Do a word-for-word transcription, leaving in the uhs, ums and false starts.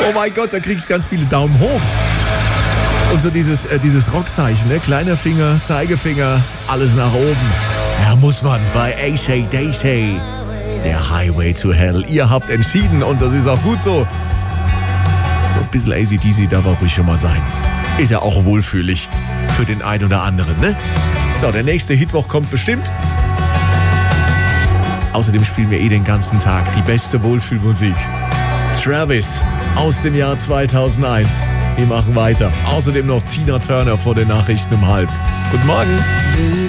Oh mein Gott, da kriegst du ganz viele Daumen hoch. Und so dieses, äh, dieses Rockzeichen, ne? Kleiner Finger, Zeigefinger, alles nach oben. Ja, muss man bei A C D C. Der Highway to Hell. Ihr habt entschieden und das ist auch gut so. So ein bisschen A C D C darf auch ruhig schon mal sein. Ist ja auch wohlfühlig für den einen oder anderen, ne? So, der nächste Hitwoch kommt bestimmt. Außerdem spielen wir eh den ganzen Tag die beste Wohlfühlmusik. Travis aus dem Jahr zweitausendeins. Wir machen weiter. Außerdem noch Tina Turner vor den Nachrichten um halb. Guten Morgen.